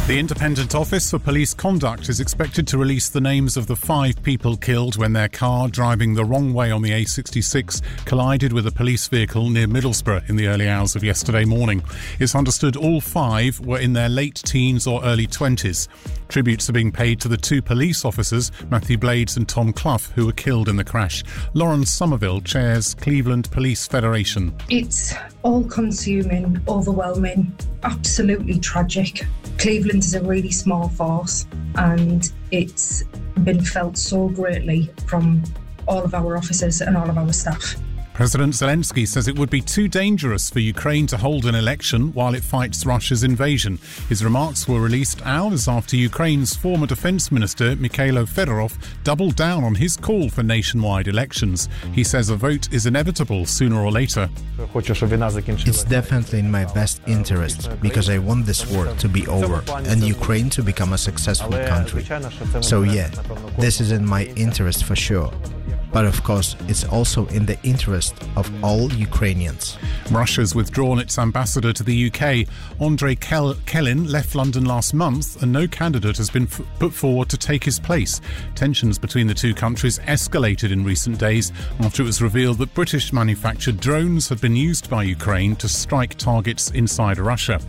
The Independent Office for Police Conduct is expected to release the names of the 5 people killed when their car, driving the wrong way on the A66, collided with a police vehicle near Middlesbrough in the early hours of yesterday morning. It's understood all 5 were in their late teens or early 20s. Tributes are being paid to the 2 police officers, Matthew Blades and Tom Clough, who were killed in the crash. Lauren Somerville chairs Cleveland Police Federation. It's all-consuming, overwhelming, absolutely tragic. Cleveland is a really small force, and it's been felt so greatly from all of our officers and all of our staff. President Zelensky says it would be too dangerous for Ukraine to hold an election while it fights Russia's invasion. His remarks were released hours after Ukraine's former defence minister, Mikhailo Fedorov, doubled down on his call for nationwide elections. He says a vote is inevitable sooner or later. It's definitely in my best interest because I want this war to be over and Ukraine to become a successful country. So yeah, this is in my interest for sure. But of course, it's also in the interest of all Ukrainians. Russia's withdrawn its ambassador to the UK. Andrei Kelin left London last month and no candidate has been put forward to take his place. Tensions between the 2 countries escalated in recent days after it was revealed that British-manufactured drones had been used by Ukraine to strike targets inside Russia.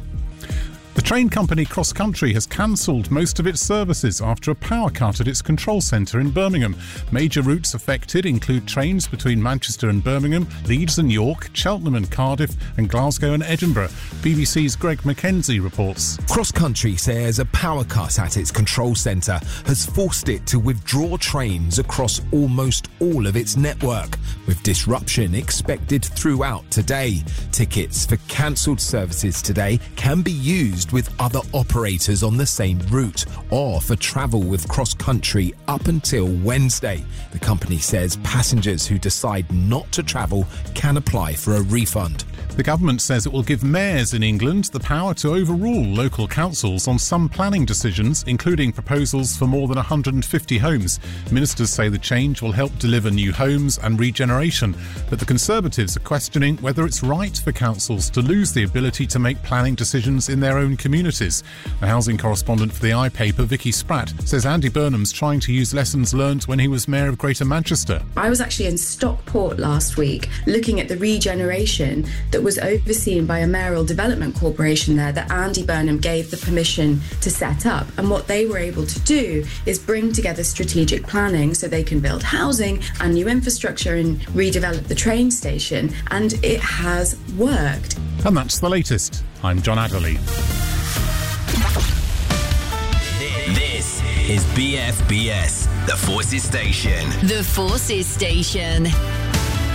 The train company Cross Country has cancelled most of its services after a power cut at its control centre in Birmingham. Major routes affected include trains between Manchester and Birmingham, Leeds and York, Cheltenham and Cardiff, and Glasgow and Edinburgh. BBC's Greg Mackenzie reports. Cross Country says a power cut at its control centre has forced it to withdraw trains across almost all of its network, with disruption expected throughout today. Tickets for cancelled services today can be used with other operators on the same route or for travel with Cross Country up until Wednesday. The company says passengers who decide not to travel can apply for a refund. The government says it will give mayors in England the power to overrule local councils on some planning decisions, including proposals for more than 150 homes. Ministers say the change will help deliver new homes and regeneration, but the Conservatives are questioning whether it's right for councils to lose the ability to make planning decisions in their own communities. The housing correspondent for the iPaper, Vicky Spratt, says Andy Burnham's trying to use lessons learned when he was Mayor of Greater Manchester. I was actually in Stockport last week looking at the regeneration that was overseen by a mayoral development corporation there that Andy Burnham gave the permission to set up. And what they were able to do is bring together strategic planning so they can build housing and new infrastructure and redevelop the train station. And it has worked. And that's the latest. I'm John Adderley. This is BFBS, the Forces Station. The Forces Station.